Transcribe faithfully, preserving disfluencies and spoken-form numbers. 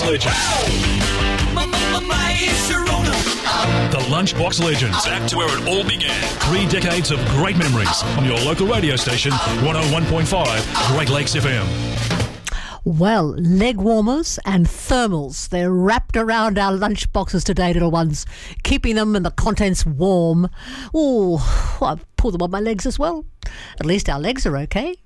Legends. The Lunchbox Legends, back to where it all began. Three decades of great memories on your local radio station, one oh one point five Great Lakes F M. Well, leg warmers and thermals, they're wrapped around our lunch boxes today, little ones, keeping them and the contents warm. Oh, I pull them on my legs as well. At least our legs are okay.